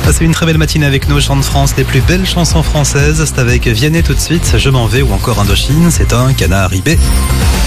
Passez une très belle matinée avec nos chants de France, les plus belles chansons françaises. C'est avec Vianney tout de suite, Je m'en vais ou encore Indochine, c'est un canard ribé.